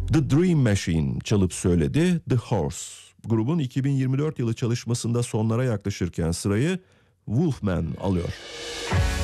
The Dream Machine çalıp söyledi, The Horse. Grubun 2024 yılı çalışmasında sonlara yaklaşırken sırayı Wolfman alıyor.